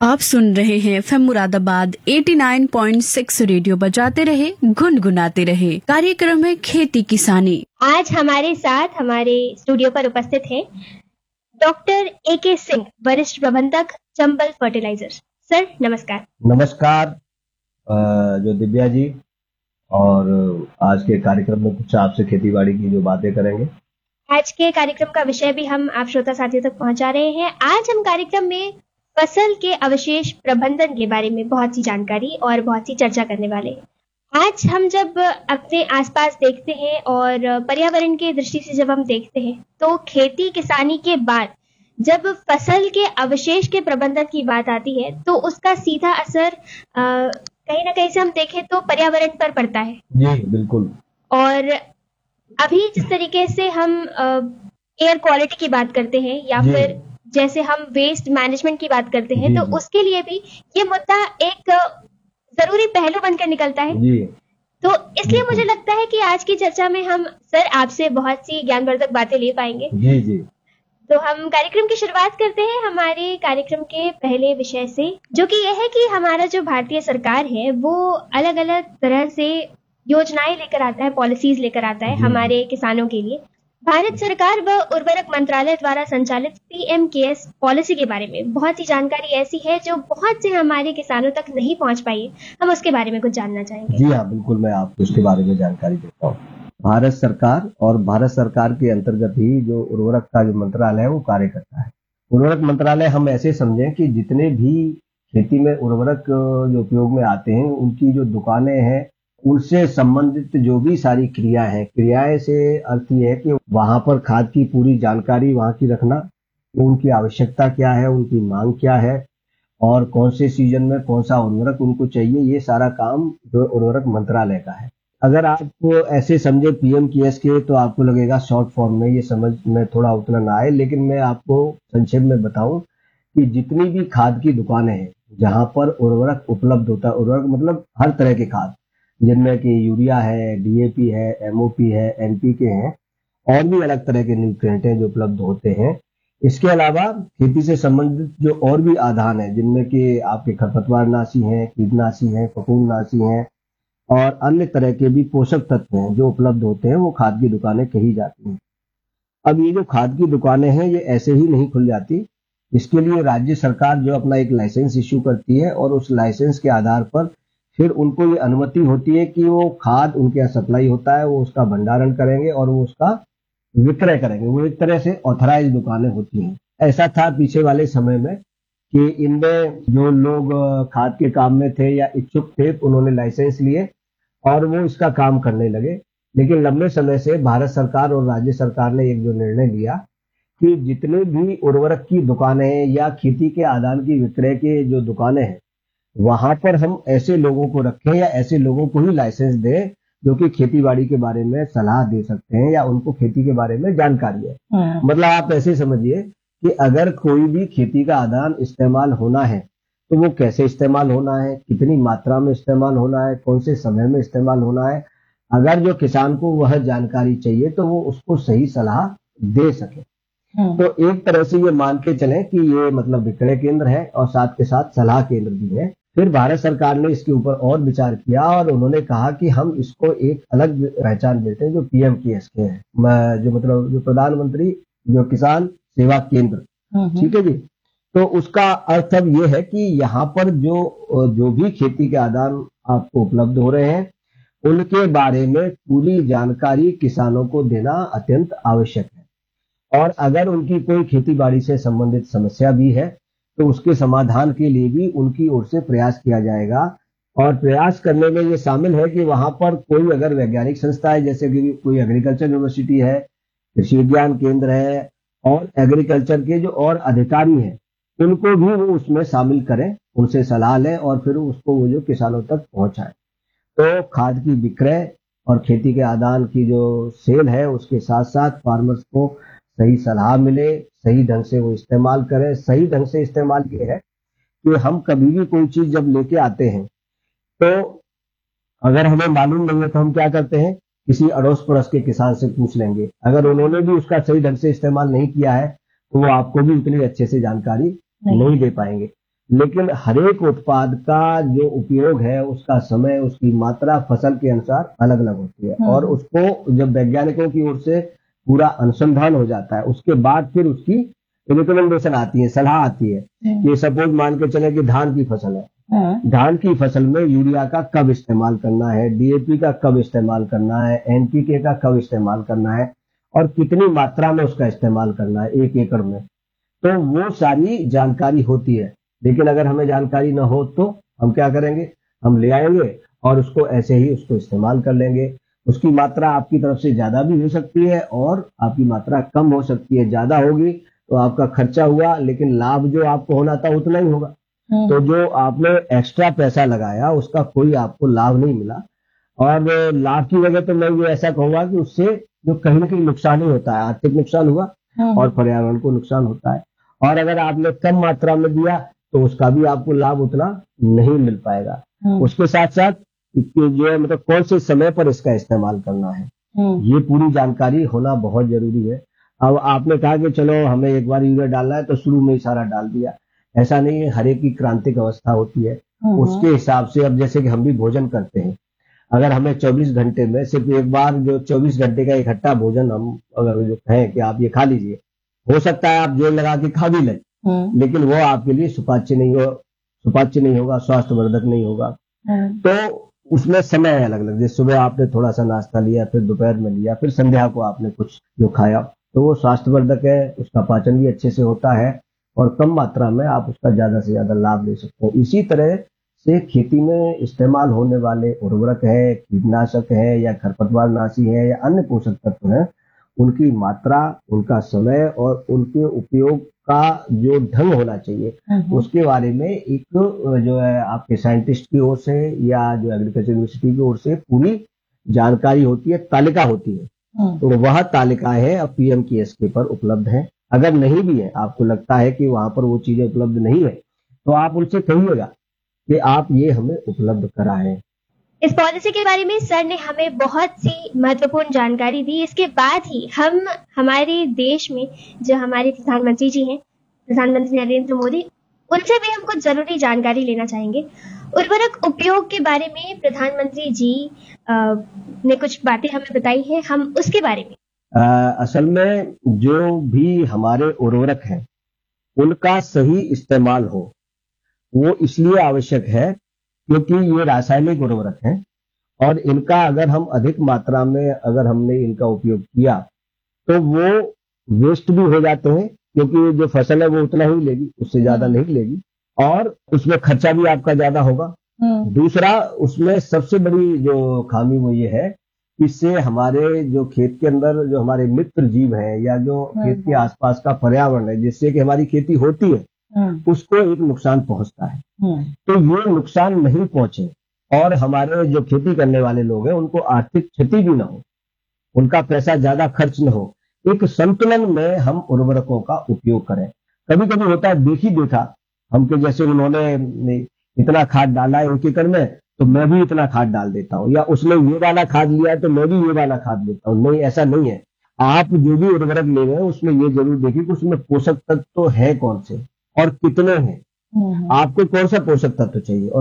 आप सुन रहे हैं एफएम मुरादाबाद 89.6 रेडियो बजाते रहे गुनगुनाते रहे। कार्यक्रम है खेती किसानी। आज हमारे साथ हमारे स्टूडियो पर उपस्थित हैं डॉक्टर AK सिंह, वरिष्ठ प्रबंधक, चंबल फर्टिलाइजर्स। सर नमस्कार। नमस्कार जो दिव्या जी, और आज के कार्यक्रम में कुछ आपसे खेतीबाड़ी की जो बातें करेंगे। आज के कार्यक्रम का विषय भी हम आप श्रोता साथियों तक पहुंचा रहे हैं। आज हम कार्यक्रम में फसल के अवशेष प्रबंधन के बारे में बहुत सी जानकारी और बहुत सी चर्चा करने वाले हैं। आज हम जब अपने आसपास देखते हैं और पर्यावरण की दृष्टि से जब हम देखते हैं तो खेती किसानी के बाद जब फसल के अवशेष के प्रबंधन की बात आती है तो उसका सीधा असर कहीं ना कहीं से हम देखें तो पर्यावरण पर पड़ता है। जी बिल्कुल। और अभी जिस तरीके से हम एयर क्वालिटी की बात करते हैं या फिर जैसे हम वेस्ट मैनेजमेंट की बात करते हैं तो उसके लिए भी ये मुद्दा एक जरूरी पहलू बनकर निकलता है। तो इसलिए मुझे लगता है कि आज की चर्चा में हम सर आपसे बहुत सी ज्ञानवर्धक बातें ले पाएंगे। जी। तो हम कार्यक्रम की शुरुआत करते हैं हमारे कार्यक्रम के पहले विषय से, जो कि यह है कि हमारा जो भारतीय सरकार है वो अलग अलग तरह से योजनाएं लेकर आता है, पॉलिसीज लेकर आता है हमारे किसानों के लिए। भारत सरकार व उर्वरक मंत्रालय द्वारा संचालित PMKS पॉलिसी के बारे में बहुत सी जानकारी ऐसी है जो बहुत से हमारे किसानों तक नहीं पहुंच पाई है। हम उसके बारे में कुछ जानना चाहेंगे। जी हाँ, बिल्कुल, मैं आपको उसके बारे में जानकारी देता हूँ। भारत सरकार और भारत सरकार के अंतर्गत ही जो उर्वरक का जो मंत्रालय है वो कार्य करता है। उर्वरक मंत्रालय हम ऐसे समझें कि जितने भी खेती में उर्वरक जो उपयोग में आते हैं उनकी जो दुकानें हैं उनसे संबंधित जो भी सारी क्रियाएं से अर्थ ये है कि वहां पर खाद की पूरी जानकारी वहां की रखना, उनकी आवश्यकता क्या है, उनकी मांग क्या है और कौन से सीजन में कौन सा उर्वरक उनको चाहिए, ये सारा काम जो उर्वरक मंत्रालय का है। अगर आप ऐसे समझे PMKS के तो आपको लगेगा शॉर्ट फॉर्म में ये समझ में थोड़ा उतना ना आए, लेकिन मैं आपको संक्षेप में बताऊं कि जितनी भी खाद की दुकानें हैं जहां पर उर्वरक उपलब्ध होता है, उर्वरक मतलब हर तरह के खाद जिनमें कि यूरिया है, DAP है, MOP है, NPK है और भी अलग तरह के न्यूट्रिएंट हैं जो उपलब्ध होते हैं। इसके अलावा खेती से संबंधित जो और भी आधान है जिनमें कि आपके खरपतवारनाशी हैं, कीटनाशी हैं, फफूंदनाशी हैं और अन्य तरह के भी पोषक तत्व हैं जो उपलब्ध होते हैं, वो खाद की दुकानें कही जाती हैं। अब ये जो खाद की दुकानें हैं ये ऐसे ही नहीं खुल जाती। इसके लिए राज्य सरकार जो अपना एक लाइसेंस इश्यू करती है और उस लाइसेंस के आधार पर फिर उनको ये अनुमति होती है कि वो खाद उनके यहाँ सप्लाई होता है, वो उसका भंडारण करेंगे और वो उसका विक्रय करेंगे। वो एक तरह से ऑथराइज दुकानें होती हैं। ऐसा था पीछे वाले समय में कि इनमें जो लोग खाद के काम में थे या इच्छुक थे उन्होंने लाइसेंस लिए और वो इसका काम करने लगे। लेकिन लंबे समय से भारत सरकार और राज्य सरकार ने एक जो निर्णय लिया कि जितने भी उर्वरक की दुकानें हैं या खेती के आदान की विक्रय के जो दुकानें हैं वहां पर हम ऐसे लोगों को रखें या ऐसे लोगों को ही लाइसेंस दें जो कि खेतीबाड़ी के बारे में सलाह दे सकते हैं या उनको खेती के बारे में जानकारी है। मतलब आप ऐसे समझिए कि अगर कोई भी खेती का आदान इस्तेमाल होना है तो वो कैसे इस्तेमाल होना है, कितनी मात्रा में इस्तेमाल होना है, कौन से समय में इस्तेमाल होना है, अगर जो किसान को वह जानकारी चाहिए तो वो उसको सही सलाह दे सके। तो एक तरह से ये मान के चलें कि ये मतलब विक्रय केंद्र है और साथ के साथ सलाह केंद्र भी है। फिर भारत सरकार ने इसके ऊपर और विचार किया और उन्होंने कहा कि हम इसको एक अलग पहचान देते हैं जो PMKS के हैं, जो मतलब जो प्रधानमंत्री जो किसान सेवा केंद्र, ठीक है जी। तो उसका अर्थ अब ये है कि यहाँ पर जो भी खेती के आदान आपको उपलब्ध हो रहे हैं उनके बारे में पूरी जानकारी किसानों को देना अत्यंत आवश्यक है। और अगर उनकी कोई खेती बाड़ी से संबंधित समस्या भी है तो उसके समाधान के लिए भी उनकी ओर से प्रयास किया जाएगा। और प्रयास करने में ये शामिल है कि वहां पर कोई अगर वैज्ञानिक संस्था है, जैसे कि कोई एग्रीकल्चर यूनिवर्सिटी है, कृषि विज्ञान केंद्र है और एग्रीकल्चर के जो और अधिकारी हैं उनको भी वो उसमें शामिल करें, उनसे सलाह लें और फिर उसको वो जो किसानों तक पहुंचाएं। तो खाद की विक्रय और खेती के आदान की जो सेल है उसके साथ साथ फार्मर्स को सही सलाह मिले, सही ढंग से वो इस्तेमाल करें। सही ढंग से इस्तेमाल ये है कि हम कभी भी कोई चीज जब लेके आते हैं तो अगर हमें मालूम नहीं है तो हम क्या करते हैं, किसी अड़ोस पड़ोस के किसान से पूछ लेंगे। अगर उन्होंने भी उसका सही ढंग से इस्तेमाल नहीं किया है तो वो आपको भी उतनी अच्छे से जानकारी नहीं दे पाएंगे। लेकिन हर एक उत्पाद का जो उपयोग है, उसका समय, उसकी मात्रा फसल के अनुसार अलग अलग होती है। और उसको जब वैज्ञानिकों की ओर से पूरा अनुसंधान हो जाता है, उसके बाद फिर उसकी रिकमेंडेशन आती है, सलाह आती है कि सपोज मान के चले कि धान की फसल है, धान की फसल में यूरिया का कब इस्तेमाल करना है, डीएपी का कब इस्तेमाल करना है, एनपीके का कब इस्तेमाल करना है और कितनी मात्रा में उसका इस्तेमाल करना है 1 एकड़ में। तो वो सारी जानकारी होती है। लेकिन अगर हमें जानकारी न हो तो हम क्या करेंगे, हम ले आएंगे और उसको ऐसे ही उसको इस्तेमाल कर लेंगे। उसकी मात्रा आपकी तरफ से ज्यादा भी हो सकती है और आपकी मात्रा कम हो सकती है। ज्यादा होगी तो आपका खर्चा हुआ, लेकिन लाभ जो आपको होना था उतना ही होगा। तो जो आपने एक्स्ट्रा पैसा लगाया उसका कोई आपको लाभ नहीं मिला। और लाभ की वजह तो मैं ये ऐसा कहूंगा कि उससे जो कहीं ना कहीं नुकसान ही होता है, आर्थिक नुकसान हुआ और पर्यावरण को नुकसान होता है। और अगर आपने कम मात्रा में दिया तो उसका भी आपको लाभ उतना नहीं मिल पाएगा। उसके साथ साथ जो है मतलब कौन से समय पर इसका इस्तेमाल करना है, ये पूरी जानकारी होना बहुत जरूरी है। अब आपने कहा कि चलो हमें एक बार यूरिया डालना है तो शुरू में ही सारा डाल दिया, ऐसा नहीं है। हर एक की क्रांतिक अवस्था होती है, उसके हिसाब से। अब जैसे कि हम भी भोजन करते हैं, अगर हमें 24 घंटे में सिर्फ एक बार जो 24 घंटे का इकट्ठा भोजन हम अगर जो कहें कि आप ये खा लीजिए, हो सकता है आप जोर लगा के खा भी लें, लेकिन वो आपके लिए सुपाच्य नहीं होगा, स्वास्थ्यवर्धक नहीं होगा। तो उसमें समय है अलग अलग। जैसे सुबह आपने थोड़ा सा नाश्ता लिया, फिर दोपहर में लिया, फिर संध्या को आपने कुछ जो खाया, तो वो स्वास्थ्यवर्धक है, उसका पाचन भी अच्छे से होता है और कम मात्रा में आप उसका ज्यादा से ज्यादा लाभ ले सकते हैं। इसी तरह से खेती में इस्तेमाल होने वाले उर्वरक है, कीटनाशक है या खरपतवारनाशी है या अन्य पोषक तत्व है, उनकी मात्रा, उनका समय और उनके उपयोग का जो ढंग होना चाहिए, उसके बारे में एक जो है आपके साइंटिस्ट की ओर से या जो एग्रीकल्चर यूनिवर्सिटी की ओर से पूरी जानकारी होती है, तालिका होती है। तो वह तालिका है अब पीएमकेएसके पर उपलब्ध है। अगर नहीं भी है, आपको लगता है कि वहां पर वो चीजें उपलब्ध नहीं है, तो आप उनसे कहिएगा कि आप ये हमें उपलब्ध कराएं। इस पॉलिसी के बारे में सर ने हमें बहुत सी महत्वपूर्ण जानकारी दी। इसके बाद ही हम हमारे देश में जो हमारे प्रधानमंत्री जी हैं, प्रधानमंत्री नरेंद्र मोदी, उनसे भी हम कुछ जरूरी जानकारी लेना चाहेंगे। उर्वरक उपयोग के बारे में प्रधानमंत्री जी ने कुछ बातें हमें बताई हैं, हम उसके बारे में। असल में जो भी हमारे उर्वरक हैं उनका सही इस्तेमाल हो, वो इसलिए आवश्यक है क्योंकि ये रासायनिक उर्वरक हैं और इनका अगर हम अधिक मात्रा में अगर हमने इनका उपयोग किया तो वो वेस्ट भी हो जाते हैं, क्योंकि जो फसल है वो उतना ही लेगी, उससे ज्यादा नहीं लेगी और उसमें खर्चा भी आपका ज्यादा होगा। दूसरा, उसमें सबसे बड़ी जो खामी वो ये है, इससे हमारे जो खेत के अंदर जो हमारे मित्र जीव हैं या जो खेत के आसपास का पर्यावरण है जिससे कि हमारी खेती होती है, उसको एक नुकसान पहुंचता है। तो ये नुकसान नहीं पहुंचे और हमारे जो खेती करने वाले लोग हैं उनको आर्थिक क्षति भी ना हो, उनका पैसा ज्यादा खर्च न हो, एक संतुलन में हम उर्वरकों का उपयोग करें। कभी कभी होता है, देखा हमके जैसे उन्होंने इतना खाद डाला है 1 एकड़ में, तो मैं भी इतना खाद डाल देता हूँ, या उसने ये वाला खाद लिया है तो मैं भी ये वाला खाद देता हूँ। नहीं, ऐसा नहीं है। आप जो भी उर्वरक ले रहे हैं उसमें ये जरूर देखिए कि उसमें पोषक तत्व तो है कौन से और कितने हैं, आपको कौन सा पोषक तत्व चाहिए। और